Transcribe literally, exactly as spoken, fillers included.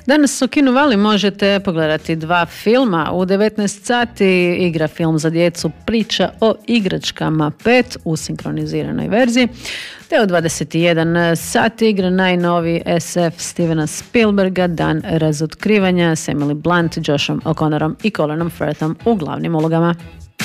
Danas u Kino Vali možete pogledati dva filma. U devetnaest sati igra film za djecu Priča o igračkama pet u sinkroniziranoj verziji. Te u dvadeset jedan sati igra najnoviji es ef Stevena Spielberga Dan razotkrivanja s Emily Blunt, Joshom O'Connorom i Colinom Firthom u glavnim ulogama.